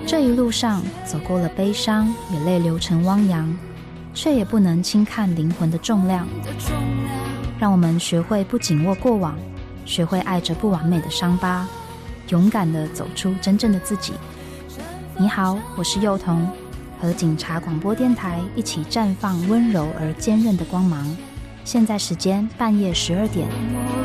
这一路上走过了悲伤，也泪流成汪洋，却也不能轻看灵魂的重量。让我们学会不紧握过往，学会爱着不完美的伤疤，勇敢地走出真正的自己。你好，我是幼童，和警察广播电台一起绽放温柔而坚韧的光芒。现在时间半夜12点。